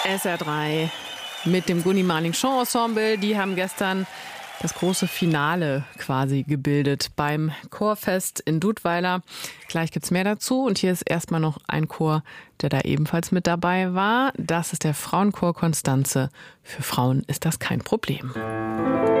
SR3 mit dem Gunny Marling Chant Ensemble. Die haben gestern das große Finale quasi gebildet beim Chorfest in Dudweiler. Gleich gibt's mehr dazu. Und hier ist erstmal noch ein Chor, der da ebenfalls mit dabei war. Das ist der Frauenchor Konstanze. Für Frauen ist das kein Problem.